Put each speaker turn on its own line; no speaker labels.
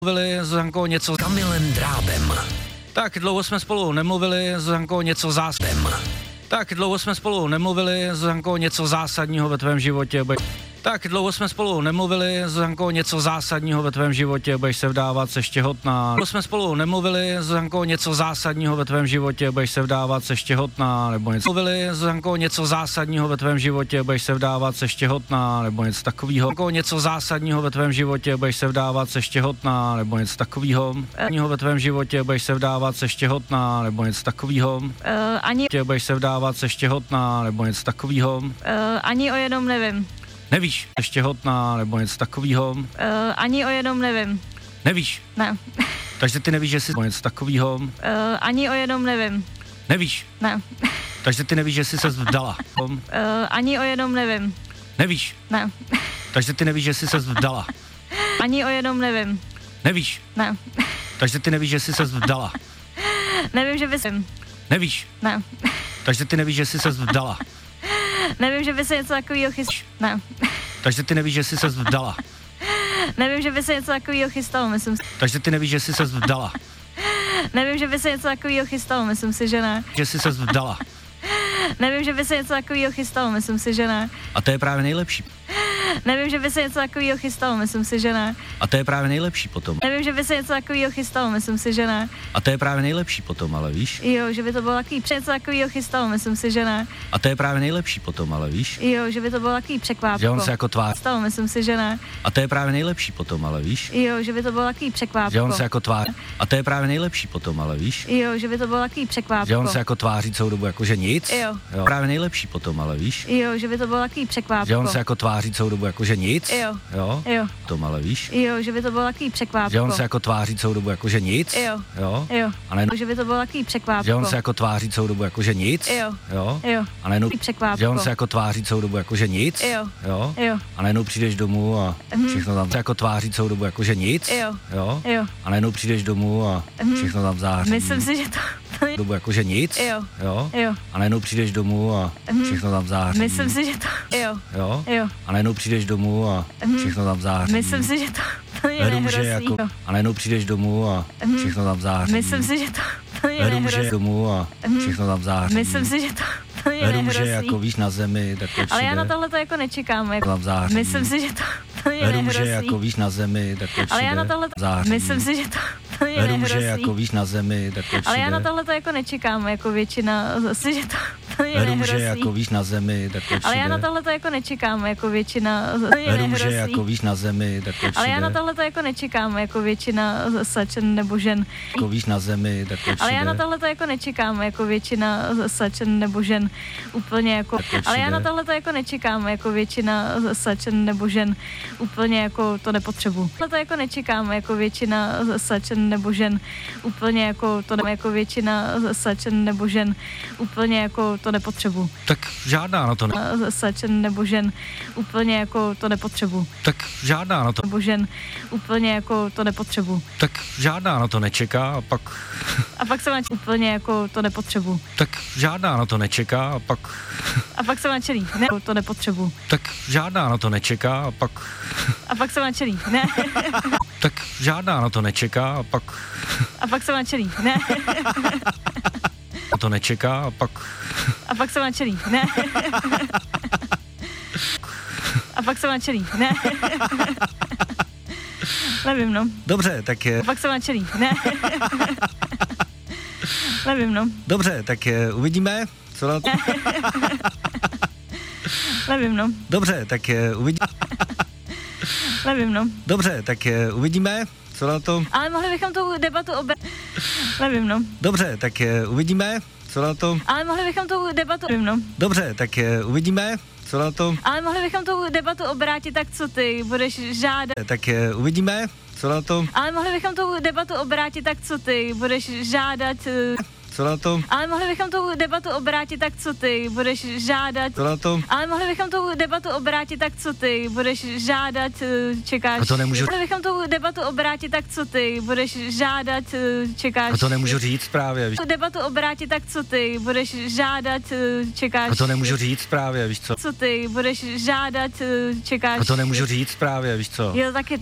Mluvili s Jankou něco s
Kamilem Drábem.
Tak dlouho jsme spolu nemluvili s Jankou něco zásadního. Tak dlouho jsme spolu nemluvili s Jankou něco zásadního ve tvém životě. Tak dlouho jsme spolu nemluvili s Jankou něco zásadního ve tvém životě, budeš se vdávat, seš těhotná. Dlouho jsme spolu nemluvili s Jankou něco zásadního ve tvém životě, budeš se vdávat, seš těhotná, nebo něco. Mluvili s Jankou něco zásadního ve tvém životě, budeš se vdávat, seš těhotná, nebo něco takového. Jankou něco zásadního ve tvém životě, budeš se vdávat, seš těhotná, nebo něco takového. Ve tvém životě, budeš se vdávat, seš těhotná, nebo něco takového.
Ani
Budeš se vdávat, seš těhotná, nebo něco takového.
ani o jednom nevím.
Nevíš, jsi těhotná, nebo něco takového.
Ani o jednom nevím.
Nevíš.
Ne.
Takže ty nevíš, že jsi něco takového.
Ani o jednom nevím.
Nevíš.
Ne.
Takže ty nevíš, že jsi se vdala.
Ani o jednom nevím.
Nevíš.
Ne.
Takže ty nevíš, že jsi se vdala.
Ani o jednom nevím.
Nevíš.
Ne.
Takže ty nevíš, že jsi se vdala.
Nevím, že bys...
Nevíš.
Ne.
Takže ty nevíš, že jsi se vdala.
Nevím, že by se něco takového chystalo. Ne.
Takže ty nevíš, že jsi se vdala.
Nevím, že by se něco takového chystalo, myslím si.
Takže ty nevíš, že jsi se vdala.
Nevím, že by se něco takového chystalo, myslím si, že ne.
Že jsi se vdala.
Nevím, že by se něco takového chystalo, myslím si, že ne.
A to je právě nejlepší.
Nevím, že by se něco takového chystalo, myslím si, že ne.
A to je právě nejlepší potom.
Nevím, že by se něco takového chystalo, myslím si, že ne.
A to je právě nejlepší potom, ale víš.
Jo, že by to bylo takový něco takového chystalo, myslím si, že ne.
A to je právě nejlepší potom, ale víš.
Jo, že by to bylo takový překvápko.
Že on se jako tváří.
Stalo, myslím si, že ne.
A to je právě nejlepší potom, ale víš.
Jo, že by to bylo takový překvápko.
Že on se jako tváří. A to je právě nejlepší potom, ale víš.
Jo, že by to bylo takový překvápko.
Že on se jako tváří celou dobu jako že nic.
Jo.
Právě nejlepší potom, ale víš.
Jo, že by to bylo takový překvápko.
Že on se jako tváří celou dobu jako že nic.
Jo.
Jo. Tom, ale víš.
Jo, že by to bylo takový překvápko.
Že on se jako tváří celou dobu jako že nic.
Jo.
A ne,
že by to bylo takový překvápko.
že on se jako tváří celou dobu jako že nic.
Jo.
A najednou,
Překvápko.
že on se jako tváří celou dobu jako že nic.
Jo.
A najednou přijdeš domů a všechno tam se jako tváří celou dobu jako že nic.
Jo.
A najednou přijdeš domů a všechno tam září.
Myslím si, že to je...
Dobu jako že nic.
Jo.
A najednou přijdeš domů a všechno tam září.
Myslím si, že to... Jo.
A najednou přijdeš domů a všechno tam září.
Myslím si, že to je
Růže jako, a najednou přijdeš domů a všechno tam září.
Myslím si, že to je
Růže domů a všechno tam září.
Myslím si, že to je
Růže jako víš na zemi, tak to
ale já na tohle to jako nečekám. Jako...
tam září.
Myslím si, že to je
Růže jako víš na zemi, tak to
ale já na tohle
září.
Myslím si, že to je
Růže jako víš na zemi, tak to
ale já na tohle to jako nečekám, jako většina, zase, že to je
Růže jako víš na zemi, tak to
ale já na tohle to jako nečekám, jako většina,
Růže jako víš na zemi, tak to
ale já na tohle to jako nečekám, jako většina sačen nebo žen.
Jako víš na zemi, tak to
ale já na tohle to jako nečekám, jako většina sačen nebo žen. Úplně jako, ale já na tohle to jako nečekám, jako většina sačen nebo žen. Úplně jako to nepotřebuji. Tohle to jako nečekám, jako většina sačen nebo žen. Úplně jako to jako většina sačen nebo žen. Úplně jako to nepotřebuji.
Tak žádná na to ne.
Sačen nebo žen. Úplně jako to nepotřebuji.
Tak žádná na to.
Nebo žen. Úplně jako to nepotřebuji.
Tak žádná na to nečeká a pak...
A pak se má úplně jako to nepotřebuji.
Tak žádná na to nečeká a pak...
A pak se má čelí. Ne, to nepotřebuji.
Tak žádná na to nečeká a pak...
A pak se má čelí. Ne.
Tak žádná na to nečeká a pak...
A pak se má čelí. Ne.
Na to nečeká a pak...
A pak se má čelí. Ne. A pak se má čelí. Ne. Nevím, no.
Dobře, tak je...
A pak se má čelí. Ne. Nevím, no.
Dobře, tak je, uvidíme, co na to...
Nevím, no.
Dobře, tak je, uvidíme...
Nevím, no.
Dobře, tak je, uvidíme, co na to...
Ale mohli bychom tu debatu Nevím, no.
Dobře, tak je, uvidíme, co na to...
Ale mohli bychom tu debatu... Nevím, no.
Dobře, tak je, uvidíme, co na to...
Ale mohli bychom tu debatu obrátit, tak co ty budeš žádat...
Tak je, uvidíme, co na to...
Ale mohli bychom tu debatu obrátit, tak co ty budeš žádat...
Co na to?
Ale mohli bychom tu debatu obrátit, tak co ty budeš žádat...
Co na to?
Ale mohli bychom tu debatu obrátit, tak co ty budeš žádat, čekáš...
A to nemůžu...
Mohli bychom tu debatu obrátit, tak co ty budeš žádat, čekáš...
A to nemůžu říct právě, víš.
Tu debatu obrátit, tak co ty budeš žádat, čekáš...
A to nemůžu říct právě, víš co.
Co ty budeš žádat, čekáš...
A to nemůžu říct právě, víš co.
Jo, taky